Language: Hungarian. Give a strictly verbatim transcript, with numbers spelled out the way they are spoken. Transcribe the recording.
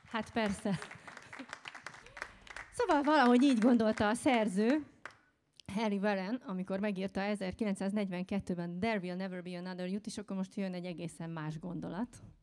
Hát persze. Szóval valahogy így gondolta a szerző, Harry Warren, amikor megírta ezerkilencszáznegyvenkettőben There Will Never Be Another You-t, és akkor most jön egy egészen más gondolat.